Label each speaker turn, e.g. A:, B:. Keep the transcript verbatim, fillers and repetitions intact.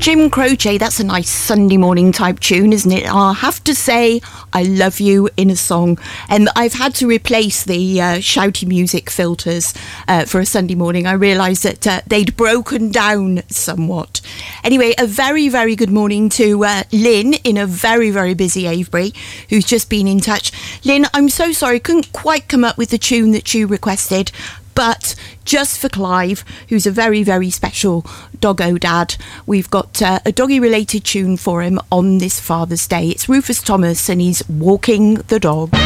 A: Jim Croce, that's a nice Sunday morning type tune, isn't it? I'll have to say I love you in a song. And I've had to replace the uh, shouty music filters uh, for a Sunday morning. I realised that uh, they'd broken down somewhat. Anyway, a very, very good morning to uh, Lynn in a very, very busy Avebury, who's just been in touch. Lynn, I'm so sorry, couldn't quite come up with the tune that you requested. But just for Clive, who's a very, very special doggo dad, we've got uh, a doggy-related tune for him on this Father's Day. It's Rufus Thomas and he's Walking the Dog.